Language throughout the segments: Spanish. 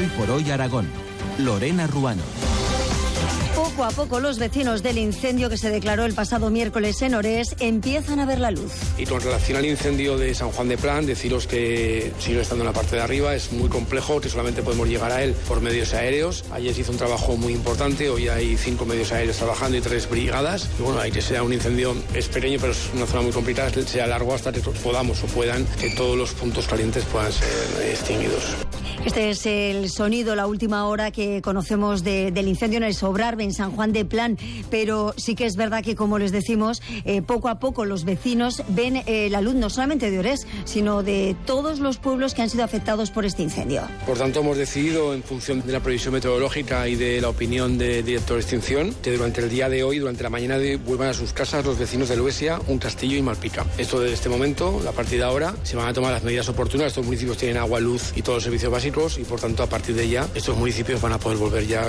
por Hoy Aragón. Lorena Ruano. Poco a poco los vecinos del incendio que se declaró el pasado miércoles en Orés empiezan a ver la luz. Y con relación al incendio de San Juan de Plán, deciros que sigue estando en la parte de arriba, es muy complejo, que solamente podemos llegar a él por medios aéreos. Ayer se hizo un trabajo muy importante, hoy hay 5 medios aéreos trabajando y 3 brigadas. Y bueno, hay que sea un incendio, es pequeño, pero es una zona muy complicada, sea largo hasta que podamos o puedan que todos los puntos calientes puedan ser extinguidos. Este es el sonido, la última hora que conocemos del incendio en el Sobrarbe, en San Juan de Plán, pero sí que es verdad que, como les decimos, poco a poco los vecinos ven la luz no solamente de Orés, sino de todos los pueblos que han sido afectados por este incendio. Por tanto, hemos decidido, en función de la previsión meteorológica y de la opinión del director de extinción, que durante el día de hoy, durante la mañana de hoy, vuelvan a sus casas los vecinos de Luesia, Un Castillo y Malpica. Esto desde este momento, a partir de ahora, se van a tomar las medidas oportunas. Estos municipios tienen agua, luz y todos los servicios básicos y, por tanto, a partir de ya, estos municipios van a poder volver ya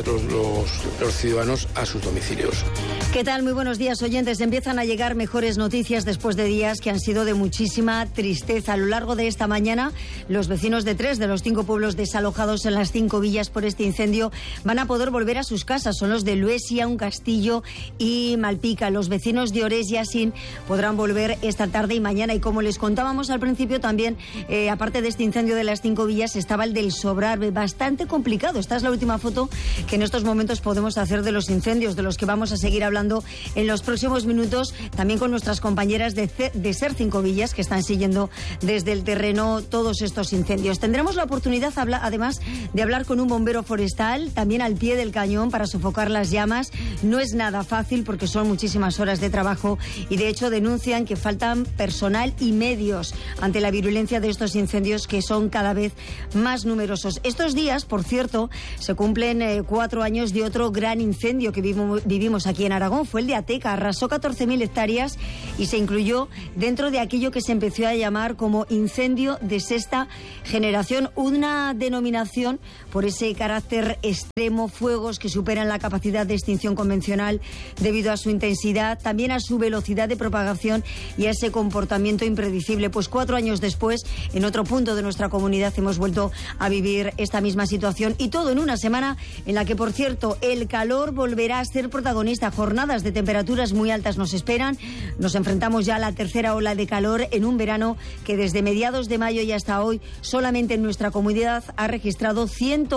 los ciudadanos a sus domicilios. ¿Qué tal? Muy buenos días, oyentes. Empiezan a llegar mejores noticias después de días que han sido de muchísima tristeza. A lo largo de esta mañana, los vecinos de 3 de los 5 pueblos desalojados en las 5 villas por este incendio van a poder volver a sus casas. Son los de Luesia, Un Castillo y Malpica. Los vecinos de Orés y Asín podrán volver esta tarde y mañana. Y como les contábamos al principio, también, aparte de este incendio de las 5 villas, estaba el del Sobrarbe, bastante complicado. Esta es la última foto que en estos momentos podemos hacer de los incendios, de los que vamos a seguir hablando en los próximos minutos, también con nuestras compañeras de SER 5 Villas, que están siguiendo desde el terreno todos estos incendios. Tendremos la oportunidad, además, de hablar con un bombero forestal, también al pie del cañón, para sofocar las llamas. No es nada fácil porque son muchísimas horas de trabajo y, de hecho, denuncian que faltan personal y medios ante la virulencia de estos incendios, que son cada vez más numerosos. Estos días, por cierto, se cumplen 4 años de otro gran incendio que vivimos aquí en Aragón. Fue el de Ateca, arrasó 14.000 hectáreas y se incluyó dentro de aquello que se empezó a llamar como incendio de sexta generación, una denominación por ese carácter extremo, fuegos que superan la capacidad de extinción convencional debido a su intensidad, también a su velocidad de propagación y a ese comportamiento impredecible. Pues 4 años después, en otro punto de nuestra comunidad, hemos vuelto a vivir esta misma situación, y todo en una semana en la que, por cierto, el calor volverá a ser protagonista. Jornadas de temperaturas muy altas nos esperan. Nos enfrentamos ya a la tercera ola de calor en un verano que desde mediados de mayo y hasta hoy solamente en nuestra comunidad ha registrado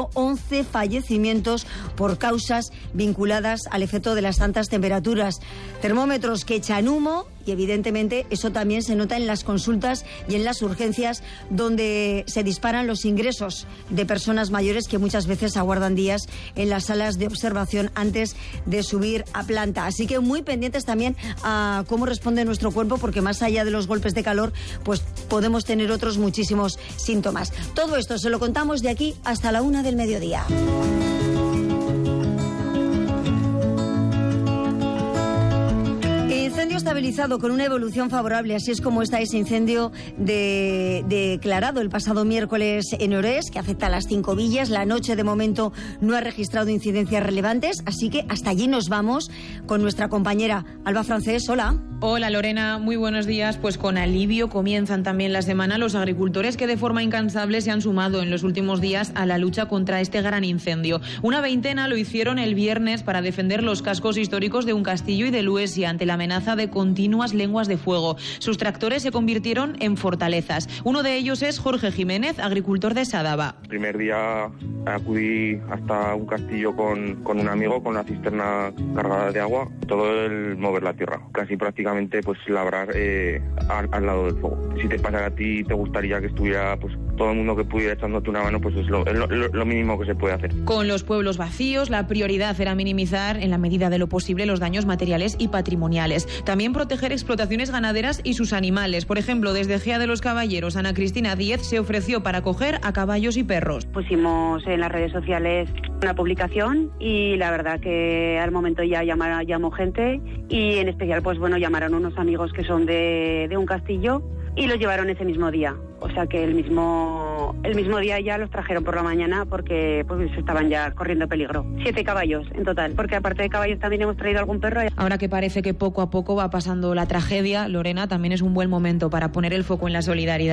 111 fallecimientos por causas vinculadas al efecto de las altas temperaturas. Termómetros que echan humo y, evidentemente, eso también se nota en las consultas y en las urgencias, donde se disparan los ingresos de personas mayores que muchas veces aguardan días en las salas de observación antes de subir a planta. Así que muy pendientes también a cómo responde nuestro cuerpo, porque más allá de los golpes de calor, pues podemos tener otros muchísimos síntomas. Todo esto se lo contamos de aquí hasta la 1 del mediodía. Incendio estabilizado con una evolución favorable, así es como está ese incendio declarado el pasado miércoles en Orés, que afecta a las 5 villas. La noche, de momento, no ha registrado incidencias relevantes, así que hasta allí nos vamos con nuestra compañera Alba Francés. Hola. Hola, Lorena, muy buenos días. Pues con alivio comienzan también la semana los agricultores que de forma incansable se han sumado en los últimos días a la lucha contra este gran incendio. Una veintena lo hicieron el viernes para defender los cascos históricos de Un Castillo y de Luesia ante la amenaza de continuas lenguas de fuego. Sus tractores se convirtieron en fortalezas. Uno de ellos es Jorge Jiménez, agricultor de Sadaba. El primer día acudí hasta Un Castillo con un amigo, con la cisterna cargada de agua, todo el mover la tierra, casi prácticamente pues labrar al lado del fuego. Si te pasa a ti, te gustaría que estuviera pues todo el mundo que pudiera echándote una mano, pues es lo mínimo que se puede hacer. Con los pueblos vacíos, la prioridad era minimizar en la medida de lo posible los daños materiales y patrimoniales. También proteger explotaciones ganaderas y sus animales. Por ejemplo, desde Gea de los Caballeros, Ana Cristina Díez se ofreció para acoger a caballos y perros. Pusimos en las redes sociales una publicación y la verdad que al momento ya llamó gente, y en especial pues bueno, llamaron unos amigos que son de Un Castillo y los llevaron ese mismo día. O sea que el mismo día ya los trajeron por la mañana porque pues estaban ya corriendo peligro. 7 caballos en total, porque aparte de caballos también hemos traído algún perro. Ahora que parece que poco a poco va pasando la tragedia, Lorena, también es un buen momento para poner el foco en la solidaridad.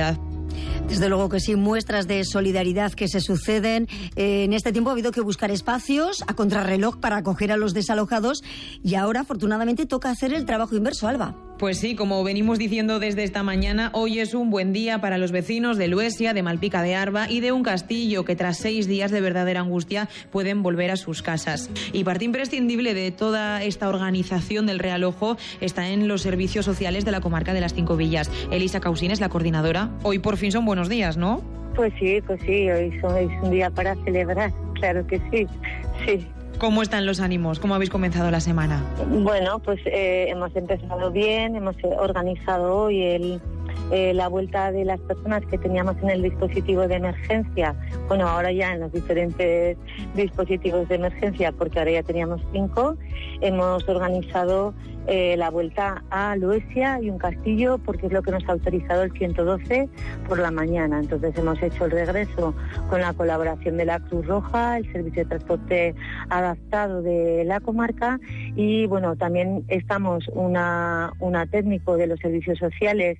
Desde luego que sí, muestras de solidaridad que se suceden. En este tiempo ha habido que buscar espacios a contrarreloj para acoger a los desalojados y ahora, afortunadamente, toca hacer el trabajo inverso, Alba. Pues sí, como venimos diciendo desde esta mañana, hoy es un buen día para los vecinos de Luesia, de Malpica de Arba y de Un Castillo, que tras 6 días de verdadera angustia pueden volver a sus casas. Y parte imprescindible de toda esta organización del realojo está en los servicios sociales de la comarca de las Cinco Villas. Elisa Causín es la coordinadora. Hoy por fin son buenos días, ¿no? Pues sí, hoy es un día para celebrar, claro que sí. ¿Cómo están los ánimos? ¿Cómo habéis comenzado la semana? Bueno, pues hemos empezado bien, hemos organizado hoy la vuelta de las personas que teníamos en el dispositivo de emergencia. Bueno, ahora ya en los diferentes dispositivos de emergencia, porque ahora ya teníamos 5, hemos organizado la vuelta a Luesia y Un Castillo, porque es lo que nos ha autorizado el 112 por la mañana. Entonces hemos hecho el regreso con la colaboración de la Cruz Roja, el servicio de transporte adaptado de la comarca y bueno, también estamos una técnico de los servicios sociales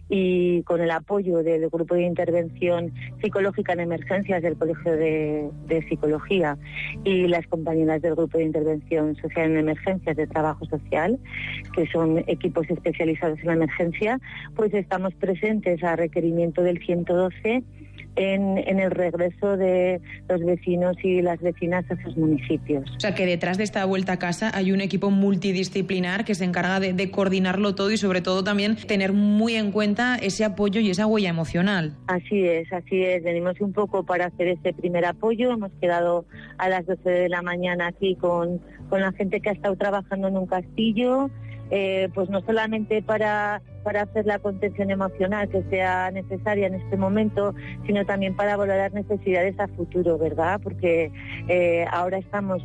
y con el apoyo del grupo de intervención psicológica en emergencias del Colegio de Psicología y las compañeras del grupo de intervención social en emergencias de trabajo social, que son equipos especializados en la emergencia, pues estamos presentes a requerimiento del 112 en el regreso de los vecinos y las vecinas a sus municipios. O sea que detrás de esta vuelta a casa hay un equipo multidisciplinar que se encarga de coordinarlo todo y sobre todo también tener muy en cuenta ese apoyo y esa huella emocional. Así es. Venimos un poco para hacer ese primer apoyo. Hemos quedado a las 12 de la mañana aquí con la gente que ha estado trabajando en Un Castillo, pues no solamente para hacer la contención emocional que sea necesaria en este momento, sino también para valorar necesidades a futuro, ¿verdad? Porque ahora estamos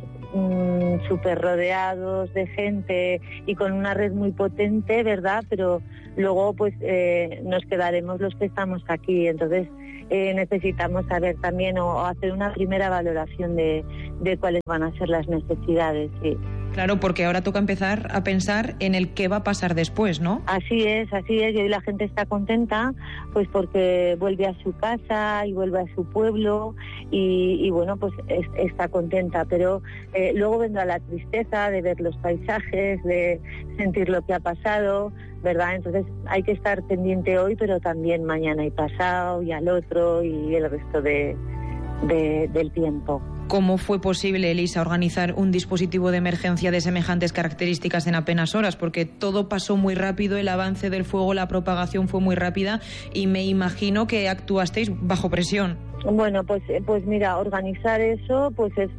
súper rodeados de gente y con una red muy potente, ¿verdad? Pero luego pues nos quedaremos los que estamos aquí, entonces necesitamos saber también o hacer una primera valoración de cuáles van a ser las necesidades, sí. Claro, porque ahora toca empezar a pensar en el qué va a pasar después, ¿no? Así es, y hoy la gente está contenta, pues porque vuelve a su casa y vuelve a su pueblo y bueno, pues está contenta, pero luego vendrá la tristeza de ver los paisajes, de sentir lo que ha pasado, ¿verdad? Entonces hay que estar pendiente hoy, pero también mañana y pasado y al otro y el resto del tiempo. ¿Cómo fue posible, Elisa, organizar un dispositivo de emergencia de semejantes características en apenas horas? Porque todo pasó muy rápido, el avance del fuego, la propagación fue muy rápida y me imagino que actuasteis bajo presión. Bueno, pues mira, organizar eso pues es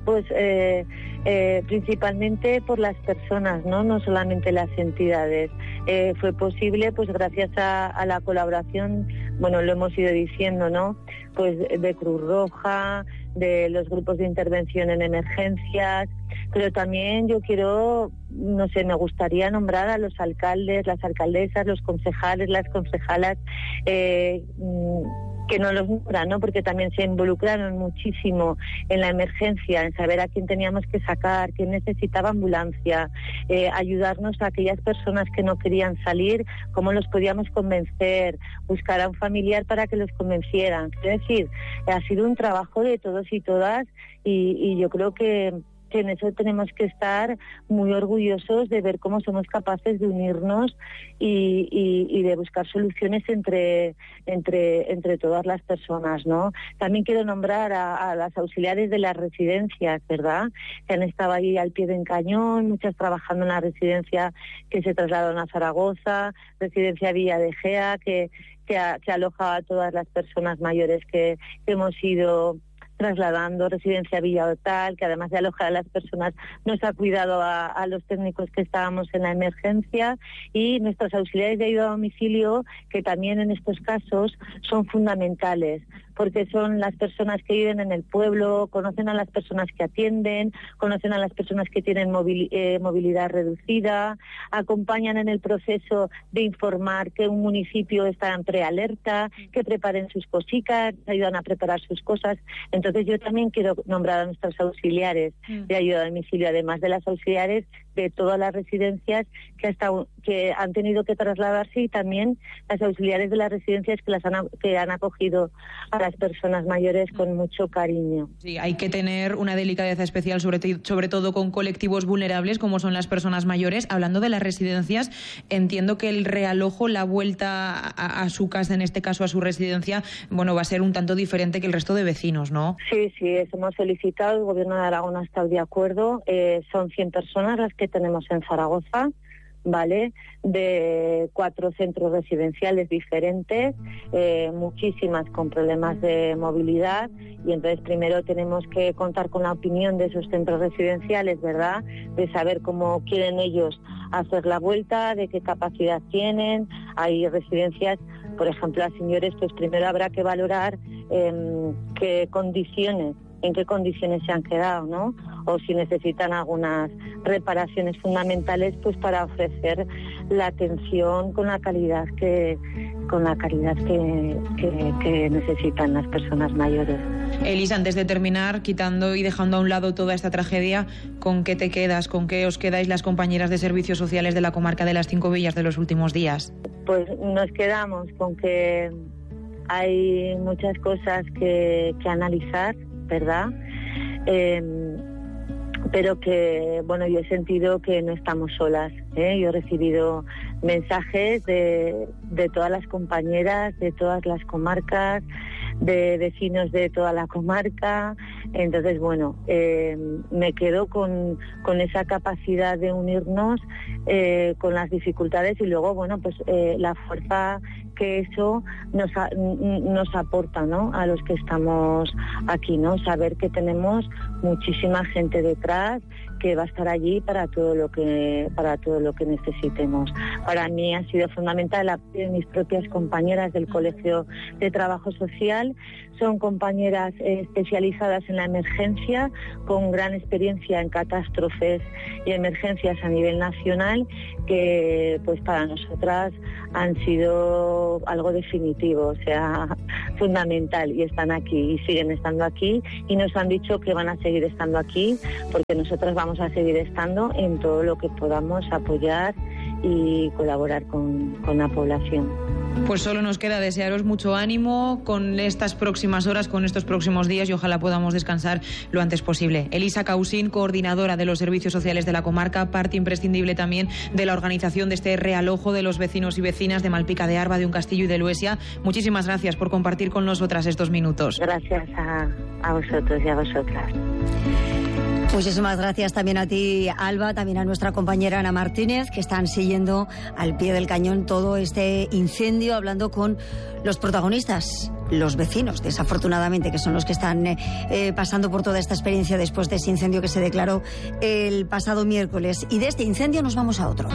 principalmente por las personas, no solamente las entidades. Fue posible pues gracias a la colaboración, bueno, lo hemos ido diciendo, ¿no? Pues de Cruz Roja, de los grupos de intervención en emergencias, pero también yo quiero, no sé, me gustaría nombrar a los alcaldes, las alcaldesas, los concejales, las concejalas, que no los nombran, ¿no? Porque también se involucraron muchísimo en la emergencia, en saber a quién teníamos que sacar, quién necesitaba ambulancia, ayudarnos a aquellas personas que no querían salir, cómo los podíamos convencer, buscar a un familiar para que los convencieran. Es decir, ha sido un trabajo de todos y todas y yo creo que en eso tenemos que estar muy orgullosos de ver cómo somos capaces de unirnos y de buscar soluciones entre todas las personas, ¿no? También quiero nombrar a las auxiliares de las residencias, ¿verdad? Que han estado ahí al pie del cañón, muchas trabajando en la residencia que se trasladaron a Zaragoza, residencia Villa de Gea, que aloja a todas las personas mayores que hemos ido trasladando, residencia Villa Hotal, que además de alojar a las personas nos ha cuidado a los técnicos que estábamos en la emergencia, y nuestros auxiliares de ayuda a domicilio, que también en estos casos son fundamentales, porque son las personas que viven en el pueblo, conocen a las personas que atienden, conocen a las personas que tienen movilidad reducida, acompañan en el proceso de informar que un municipio está en prealerta, que preparen sus cositas, ayudan a preparar sus cosas. Entonces yo también quiero nombrar a nuestros auxiliares de ayuda a domicilio, además de las auxiliares de todas las residencias que han tenido que trasladarse, y también las auxiliares de las residencias que han acogido a las personas mayores con mucho cariño. Sí, hay que tener una delicadeza especial, sobre todo con colectivos vulnerables como son las personas mayores. Hablando de las residencias, entiendo que el realojo, la vuelta a su casa, en este caso a su residencia, bueno, va a ser un tanto diferente que el resto de vecinos, ¿no? Sí, eso hemos solicitado, el Gobierno de Aragón ha estado de acuerdo. Son 100 personas las que tenemos en Zaragoza, ¿vale? De 4 centros residenciales diferentes, muchísimas con problemas de movilidad, y entonces primero tenemos que contar con la opinión de esos centros residenciales, ¿verdad? De saber cómo quieren ellos hacer la vuelta, de qué capacidad tienen. Hay residencias, por ejemplo, a señores, pues primero habrá que valorar en qué condiciones se han quedado, ¿no? O si necesitan algunas reparaciones fundamentales, pues para ofrecer la atención con la calidad que necesitan las personas mayores. Elisa, antes de terminar, quitando y dejando a un lado toda esta tragedia, ¿con qué te quedas? ¿Con qué os quedáis las compañeras de servicios sociales de la comarca de las 5 Villas de los últimos días? Pues nos quedamos con que hay muchas cosas que analizar, ¿verdad? Pero que, bueno, yo he sentido que no estamos solas, ¿eh? Yo he recibido mensajes de todas las compañeras, de todas las comarcas, de vecinos de toda la comarca. Entonces, bueno, me quedo con esa capacidad de unirnos con las dificultades, y luego, bueno, pues la fuerza que eso nos aporta, ¿no? A los que estamos aquí, ¿no? Saber que tenemos muchísima gente detrás que va a estar allí para todo lo que necesitemos. Para mí ha sido fundamental el apoyo de mis propias compañeras del Colegio de Trabajo Social. Son compañeras especializadas en la emergencia, con gran experiencia en catástrofes y emergencias a nivel nacional, que pues para nosotras han sido algo definitivo, o sea, fundamental, y están aquí y siguen estando aquí, y nos han dicho que van a seguir estando aquí, porque nosotras vamos a seguir estando en todo lo que podamos apoyar y colaborar con la población. Pues solo nos queda desearos mucho ánimo con estas próximas horas, con estos próximos días, y ojalá podamos descansar lo antes posible. Elisa Causín, coordinadora de los servicios sociales de la comarca, parte imprescindible también de la organización de este realojo de los vecinos y vecinas de Malpica de Arba, de Uncastillo y de Luesia. Muchísimas gracias por compartir con nosotras estos minutos. Gracias a vosotros y a vosotras. Muchísimas gracias también a ti, Alba, también a nuestra compañera Ana Martínez, que están siguiendo al pie del cañón todo este incendio, hablando con los protagonistas, los vecinos, desafortunadamente, que son los que están pasando por toda esta experiencia después de ese incendio que se declaró el pasado miércoles. Y de este incendio nos vamos a otro.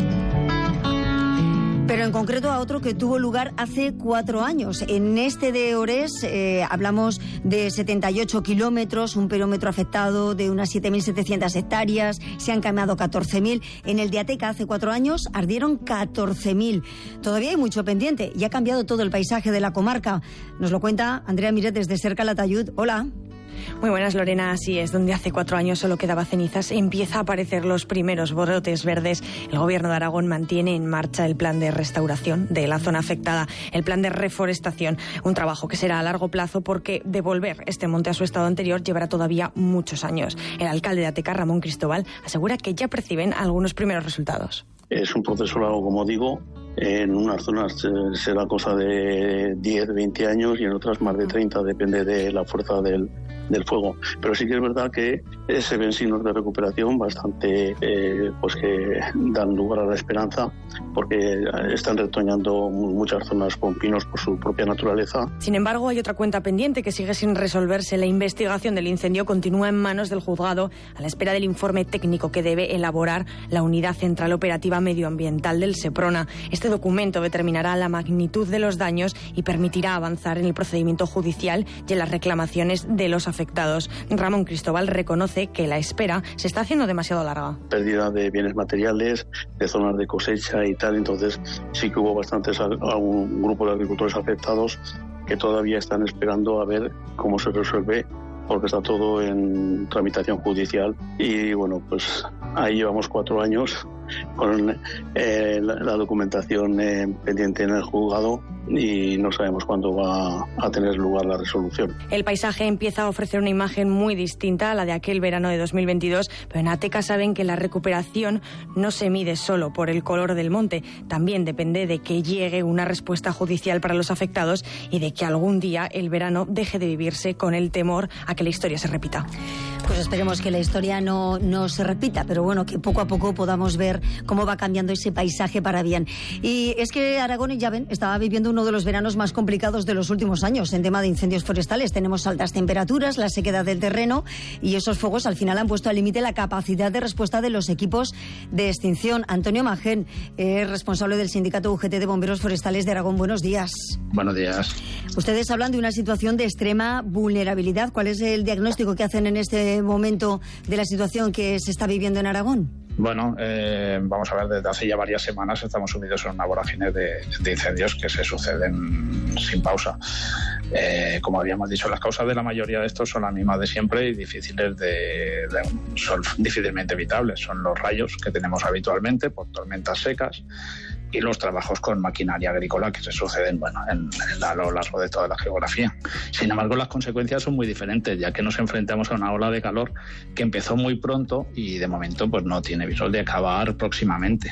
Pero en concreto a otro que tuvo lugar hace 4 años. En este de Orés hablamos de 78 kilómetros, un perímetro afectado de unas 7.700 hectáreas, se han quemado 14.000. En el de Ateca hace 4 años ardieron 14.000. Todavía hay mucho pendiente y ha cambiado todo el paisaje de la comarca. Nos lo cuenta Andrea Miret desde Cerca Latayud. Hola. Muy buenas, Lorena. Así es, donde hace 4 años solo quedaba cenizas, empieza a aparecer los primeros brotes verdes. El Gobierno de Aragón mantiene en marcha el plan de restauración de la zona afectada, el plan de reforestación, un trabajo que será a largo plazo, porque devolver este monte a su estado anterior llevará todavía muchos años. El alcalde de Ateca, Ramón Cristóbal, asegura que ya perciben algunos primeros resultados. Es un proceso largo, como digo. En unas zonas será cosa de 10, 20 años y en otras más de 30, depende de la fuerza del fuego. Pero sí que es verdad que se ven signos de recuperación bastante pues que dan lugar a la esperanza, porque están retoñando muchas zonas con pinos por su propia naturaleza. Sin embargo, hay otra cuenta pendiente que sigue sin resolverse. La investigación del incendio continúa en manos del juzgado a la espera del informe técnico que debe elaborar la Unidad Central Operativa Medioambiental del Seprona. Este documento determinará la magnitud de los daños y permitirá avanzar en el procedimiento judicial y en las reclamaciones de los afectados. Ramón Cristóbal reconoce que la espera se está haciendo demasiado larga. Pérdida de bienes materiales, de zonas de cosecha y tal, entonces sí que hubo algún grupo de agricultores afectados que todavía están esperando a ver cómo se resuelve porque está todo en tramitación judicial y bueno, pues ahí llevamos 4 años con la documentación pendiente en el juzgado y no sabemos cuándo va a tener lugar la resolución. El paisaje empieza a ofrecer una imagen muy distinta a la de aquel verano de 2022, pero en Ateca saben que la recuperación no se mide solo por el color del monte, también depende de que llegue una respuesta judicial para los afectados y de que algún día el verano deje de vivirse con el temor a que la historia se repita. Pues esperemos que la historia no se repita, pero bueno, que poco a poco podamos ver cómo va cambiando ese paisaje para bien. Y es que Aragón, ya ven, estaba viviendo uno de los veranos más complicados de los últimos años en tema de incendios forestales. Tenemos altas temperaturas, la sequedad del terreno y esos fuegos al final han puesto al límite la capacidad de respuesta de los equipos de extinción. Antonio Magén, responsable del sindicato UGT de Bomberos Forestales de Aragón. Buenos días. Buenos días. Ustedes hablan de una situación de extrema vulnerabilidad. ¿Cuál es el diagnóstico que hacen en este momento de la situación que se está viviendo en Aragón? Bueno, vamos a ver, desde hace ya varias semanas estamos sumidos en una vorágine de incendios que se suceden sin pausa. Como habíamos dicho, las causas de la mayoría de estos son las mismas de siempre y son difícilmente evitables. Son los rayos que tenemos habitualmente por tormentas secas y los trabajos con maquinaria agrícola que se suceden a lo largo de toda la geografía. Sin embargo, las consecuencias son muy diferentes, ya que nos enfrentamos a una ola de calor que empezó muy pronto y de momento pues no tiene visor de acabar próximamente.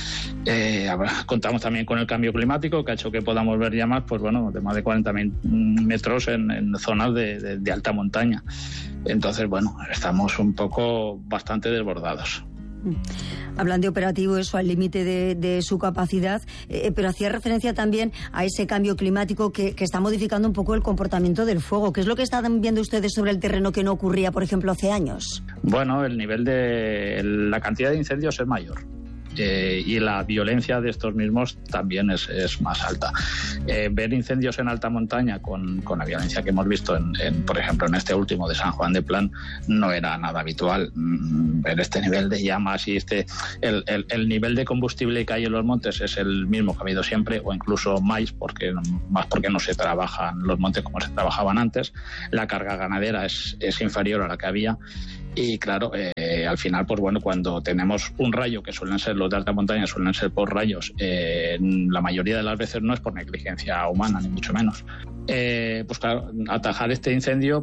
Contamos también con el cambio climático que ha hecho que podamos ver llamas de más de 40.000 metros en zonas de alta montaña. Entonces, estamos bastante desbordados. Hablan de operativo, eso al límite de su capacidad, pero hacía referencia también a ese cambio climático que está modificando un poco el comportamiento del fuego. ¿Qué es lo que están viendo ustedes sobre el terreno que no ocurría, por ejemplo, hace años? Bueno, el nivel la cantidad de incendios es mayor. Y la violencia de estos mismos también es más alta. Ver incendios en alta montaña con la violencia que hemos visto, por ejemplo, en este último de San Juan de Plan, no era nada habitual. Ver este nivel de llamas y el nivel de combustible que hay en los montes es el mismo que ha habido siempre, o incluso más porque no se trabajan los montes como se trabajaban antes. La carga ganadera es inferior a la que había. Y claro, al final, cuando tenemos un rayo, que suelen ser los de alta montaña, suelen ser por rayos, la mayoría de las veces no es por negligencia humana, ni mucho menos. Claro, atajar este incendio,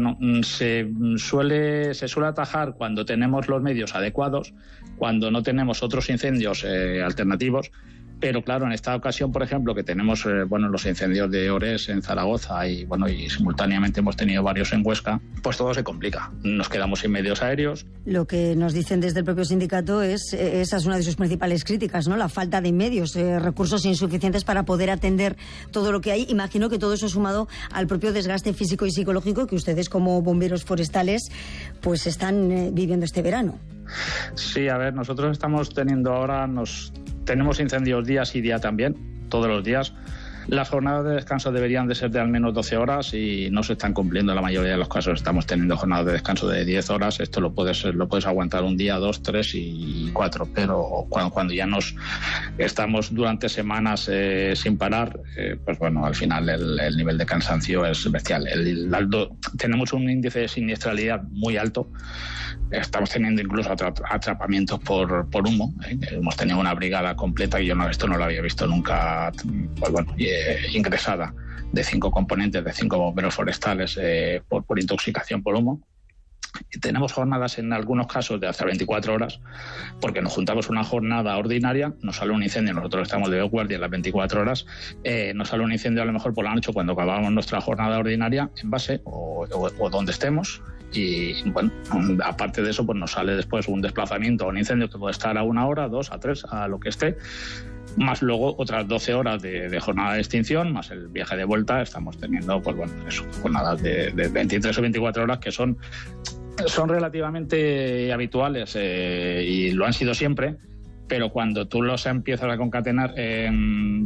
se suele atajar cuando tenemos los medios adecuados, cuando no tenemos otros incendios alternativos. Pero claro, en esta ocasión, por ejemplo, que tenemos los incendios de Ores en Zaragoza y simultáneamente hemos tenido varios en Huesca, pues todo se complica. Nos quedamos sin medios aéreos. Lo que nos dicen desde el propio sindicato esa es una de sus principales críticas, ¿no? La falta de medios, recursos insuficientes para poder atender todo lo que hay. Imagino que todo eso sumado al propio desgaste físico y psicológico que ustedes como bomberos forestales pues están viviendo este verano. Sí, a ver, nosotros estamos teniendo ahora tenemos incendios día sí día también, todos los días. Las jornadas de descanso deberían de ser de al menos 12 horas y no se están cumpliendo en la mayoría de los casos. Estamos teniendo jornadas de descanso de 10 horas. Esto lo puedes aguantar un día, 2, 3 y 4. Pero cuando ya estamos durante semanas sin parar, al final el nivel de cansancio es bestial. Tenemos un índice de siniestralidad muy alto. Estamos teniendo incluso atrapamientos por humo. Hemos tenido una brigada completa y esto no lo había visto nunca. Ingresada de 5 componentes, de 5 bomberos forestales por intoxicación por humo. Y tenemos jornadas en algunos casos de hasta 24 horas, porque nos juntamos una jornada ordinaria, nos sale un incendio, nosotros estamos de guardia las 24 horas, nos sale un incendio a lo mejor por la noche cuando acabamos nuestra jornada ordinaria en base o donde estemos. Y aparte de eso, nos sale después un desplazamiento o un incendio que puede estar a 1 hora, 2, a 3, a lo que esté, más luego otras 12 horas de jornada de extinción, más el viaje de vuelta. Estamos teniendo jornadas de 23 o 24 horas que son relativamente habituales y lo han sido siempre, pero cuando tú los empiezas a concatenar en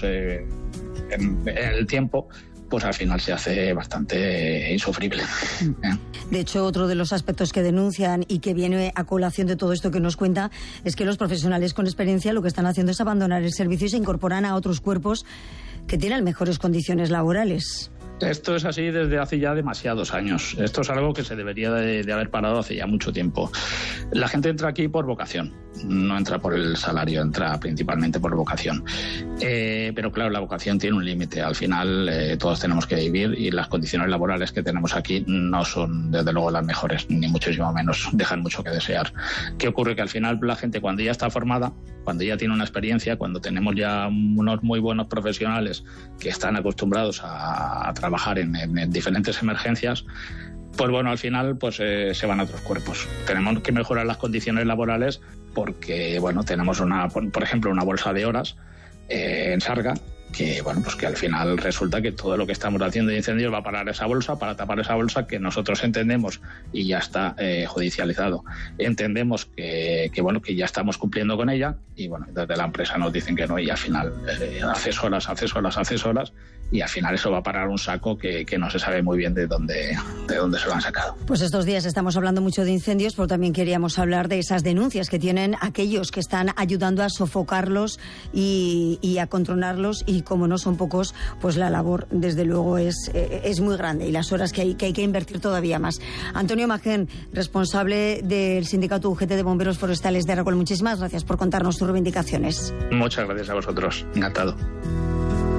el tiempo, pues al final se hace bastante insufrible. De hecho, otro de los aspectos que denuncian y que viene a colación de todo esto que nos cuenta es que los profesionales con experiencia lo que están haciendo es abandonar el servicio y se incorporan a otros cuerpos que tienen mejores condiciones laborales. Esto es así desde hace ya demasiados años. Esto es algo que se debería de haber parado hace ya mucho tiempo. La gente entra aquí por vocación, no entra por el salario, entra principalmente por vocación. Pero claro, la vocación tiene un límite. Al final todos tenemos que vivir y las condiciones laborales que tenemos aquí no son desde luego las mejores, ni muchísimo menos, dejan mucho que desear. ¿Qué ocurre? Que al final la gente, cuando ya está formada, cuando ya tiene una experiencia, cuando tenemos ya unos muy buenos profesionales que están acostumbrados a trabajar en diferentes emergencias, pues bueno, al final pues se van a otros cuerpos. Tenemos que mejorar las condiciones laborales porque, bueno, tenemos por ejemplo, una bolsa de horas en Sarga, que bueno, pues que al final resulta que todo lo que estamos haciendo de incendios va a parar esa bolsa, para tapar esa bolsa, que nosotros entendemos y ya está judicializado. Entendemos que bueno, que ya estamos cumpliendo con ella, y bueno, desde la empresa nos dicen que no, y al final haces horas y al final eso va a parar un saco que no se sabe muy bien de dónde se lo han sacado. Pues estos días estamos hablando mucho de incendios, pero también queríamos hablar de esas denuncias que tienen aquellos que están ayudando a sofocarlos y a controlarlos, y como no son pocos, pues la labor desde luego es muy grande, y las horas que hay que invertir todavía más. Antonio Magén, responsable del sindicato UGT de Bomberos Forestales de Aragón, muchísimas gracias por contarnos tus reivindicaciones. Muchas gracias a vosotros, encantado.